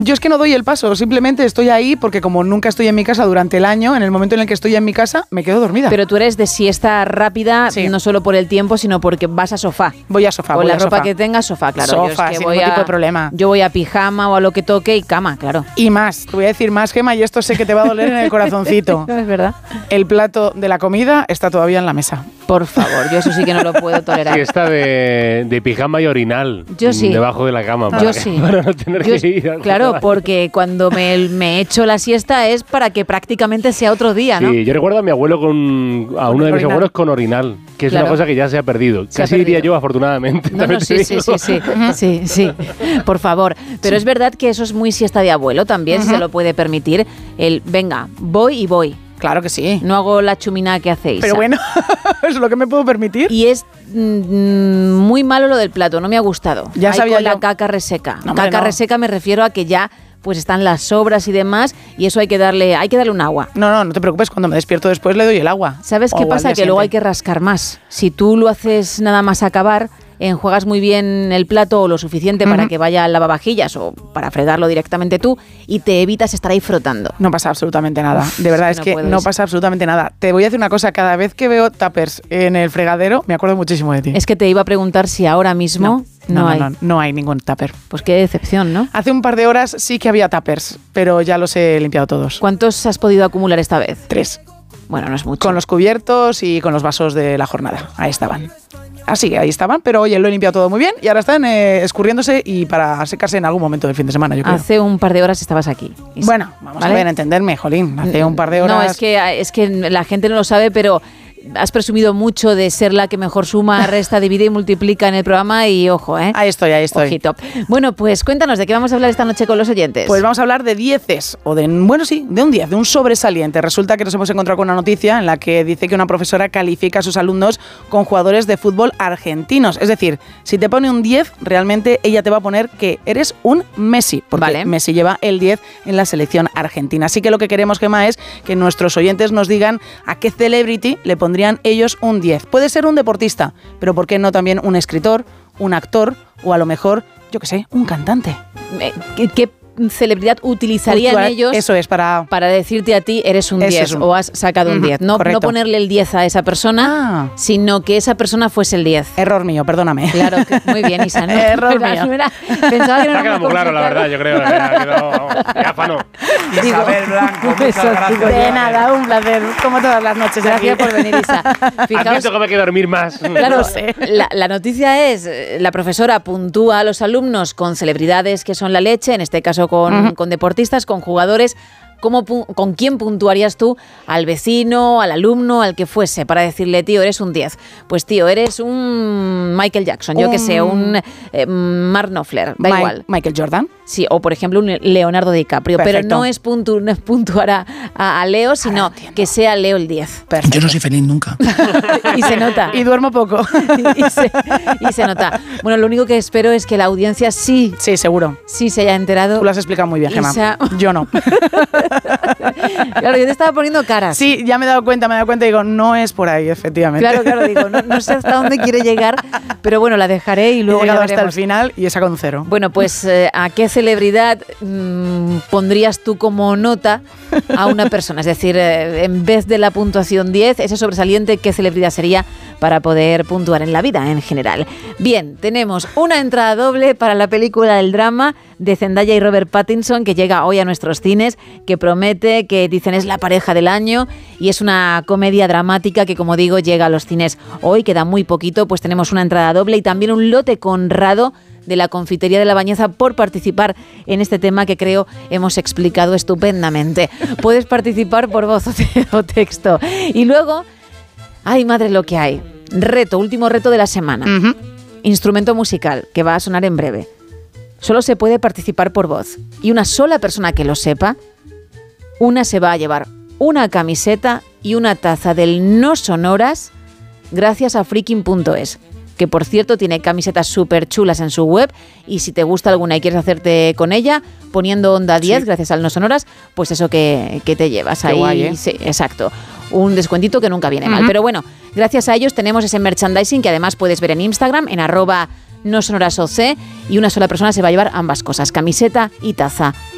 Yo es que no doy el paso, simplemente estoy ahí porque como nunca estoy en mi casa durante el año, en el momento en el que estoy en mi casa, me quedo dormida. Pero tú eres de siesta rápida, sí. No solo por el tiempo, sino porque vas a sofá. Voy a sofá, Con voy la a ropa sofá. que tengas, sofá, claro. Sofá, yo es que sin ningún tipo de problema. Yo voy a pijama o a lo que toque y cama, claro. Y más, te voy a decir más, Gemma, y esto sé que te va a doler en el corazoncito. Es verdad. El plato de la comida está todavía en la mesa. Por favor, yo eso sí que no lo puedo tolerar. Siesta de pijama y orinal. Yo sí. Debajo de la cama. Yo sí. Para no tener que ir. Claro, porque cuando me echo la siesta es para que prácticamente sea otro día, ¿no? Sí, yo recuerdo a mi abuelo a uno de mis abuelos con orinal, que es una cosa que ya se ha perdido. Casi diría yo, afortunadamente. No, sí. Por favor. Pero es verdad que eso es muy siesta de abuelo también, si se lo puede permitir. Venga, voy y voy. Claro que sí. No hago la chumina que hacéis. Pero bueno, es lo que me puedo permitir. Y es muy malo lo del plato, no me ha gustado. Ya sabía con yo. la caca reseca. No, reseca me refiero a que ya pues están las sobras y demás, y eso hay que darle un agua. No te preocupes, cuando me despierto después le doy el agua. ¿Sabes qué pasa? Que luego hay que rascar más. Si tú lo haces nada más acabar, enjuagas muy bien el plato o lo suficiente para que vaya al lavavajillas o para fregarlo directamente tú y te evitas estar ahí frotando. No pasa absolutamente nada. De verdad, es que no pasa absolutamente nada. Te voy a decir una cosa, cada vez que veo tuppers en el fregadero, me acuerdo muchísimo de ti. Es que te iba a preguntar si ahora mismo no hay ningún tupper. Pues qué decepción, ¿no? Hace un par de horas sí que había tuppers, pero ya los he limpiado todos. ¿Cuántos has podido acumular esta vez? 3. Bueno, no es mucho. Con los cubiertos y con los vasos de la jornada. Ahí estaban. Así, ahí estaban, pero oye, lo he limpiado todo muy bien y ahora están escurriéndose y para secarse en algún momento del fin de semana, yo creo. Hace un par de horas estabas aquí. Bueno, vamos a ver, entenderme, jolín. Hace un par de horas... No, es que la gente no lo sabe, pero has presumido mucho de ser la que mejor suma, resta, divide y multiplica en el programa y ojo, ¿eh? Ahí estoy. Ojito. Bueno, pues cuéntanos, ¿de qué vamos a hablar esta noche con los oyentes? Pues vamos a hablar de dieces, de un 10, de un sobresaliente. Resulta que nos hemos encontrado con una noticia en la que dice que una profesora califica a sus alumnos con jugadores de fútbol argentinos. Es decir, si te pone un 10, realmente ella te va a poner que eres un Messi, porque Messi lleva el 10 en la selección argentina. Así que lo que queremos, Gemma, es que nuestros oyentes nos digan a qué celebrity le pondrían ellos un 10. Puede ser un deportista, pero ¿por qué no también un escritor, un actor o a lo mejor, yo qué sé, un cantante? ¿Qué celebridad utilizarían ellos eso es para decirte a ti eres un 10 o has sacado un 10? No ponerle el 10 a esa persona, sino que esa persona fuese el 10. Error mío, perdóname. Claro, muy bien, Isa, ¿no? Error mío. Pensaba que no ha quedado muy claro, la verdad, yo creo. Diáfano. Isabel Blanco, muchas gracias. De nada, un placer, como todas las noches. Gracias por venir, Isa. Fijaos, tengo que dormir más. Claro, la noticia es, la profesora puntúa a los alumnos con celebridades que son la leche, en este caso con deportistas, con jugadores. ¿Con quién puntuarías tú al vecino, al alumno, al que fuese, para decirle, tío, eres un 10? Pues, tío, eres un Michael Jackson, yo que sé, un Mark Knopfler, da igual. Michael Jordan. Sí, o por ejemplo un Leonardo DiCaprio. Perfecto. Pero no es puntuar a Leo, sino que sea Leo el 10. Perfecto. Yo no soy feliz nunca. Y se nota. Y duermo poco. y se nota. Bueno, lo único que espero es que la audiencia sí, seguro. Sí se haya enterado. Tú lo has explicado muy bien, Gemma. Yo no. Claro, yo te estaba poniendo caras. Sí, ya me he dado cuenta y digo, no es por ahí, efectivamente. Claro, digo, no sé hasta dónde quiere llegar, pero bueno, la dejaré y luego he llegado ya hasta el final y he sacado un 0. Bueno, pues ¿a qué celebridad pondrías tú como nota a una persona? Es decir, en vez de la puntuación 10, ese sobresaliente, ¿qué celebridad sería para poder puntuar en la vida en general? Bien, tenemos una entrada doble para la película del drama de Zendaya y Robert Pattinson, que llega hoy a nuestros cines, que promete, que dicen es la pareja del año, y es una comedia dramática que, como digo, llega a los cines hoy, queda muy poquito, pues tenemos una entrada doble y también un lote conrado de la Confitería de la Bañeza por participar en este tema que creo hemos explicado estupendamente. Puedes participar por voz o texto. Y luego, ay madre lo que hay, último reto de la semana. Instrumento musical, que va a sonar en breve. Solo se puede participar por voz y una sola persona que lo sepa, una se va a llevar una camiseta y una taza del No Sonoras gracias a freaking.es, que por cierto tiene camisetas súper chulas en su web, y si te gusta alguna y quieres hacerte con ella, poniendo Onda 10 gracias al No Sonoras, pues eso que te llevas. Qué ahí. Guay, ¿eh? Sí, exacto. Un descuentito que nunca viene mal. Pero bueno, gracias a ellos tenemos ese merchandising que además puedes ver en Instagram, en @NoSonorasOC, y una sola persona se va a llevar ambas cosas, camiseta y taza.